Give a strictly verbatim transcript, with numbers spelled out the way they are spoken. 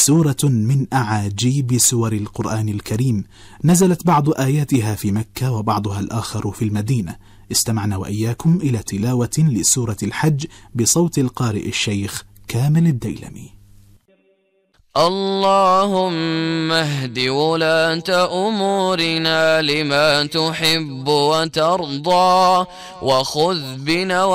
سورة من أعاجيب سور القرآن الكريم، نزلت بعض آياتها في مكة وبعضها الآخر في المدينة. استمعنا وإياكم إلى تلاوة لسورة الحج بصوت القارئ الشيخ كامل الديلمي. اللهم اهد ولاة أمورنا لما تحب وترضى، وخذ بنا